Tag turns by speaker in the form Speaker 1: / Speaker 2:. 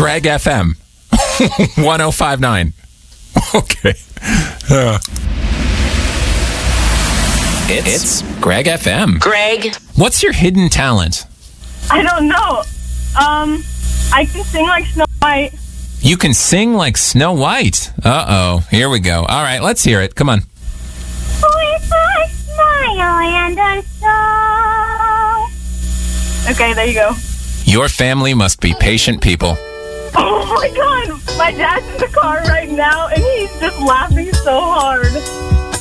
Speaker 1: Greg FM 1059. Okay. It's Greg FM.
Speaker 2: Greg.
Speaker 1: What's your hidden talent?
Speaker 3: I don't know. I can sing like Snow White.
Speaker 1: You can sing like Snow White. Uh-oh. Here we go. All right, let's hear it. Come on.
Speaker 3: With a smile and a song. Okay, there you go.
Speaker 1: Your family must be patient people.
Speaker 3: Oh my god, my dad's in the car right now and he's just laughing so hard.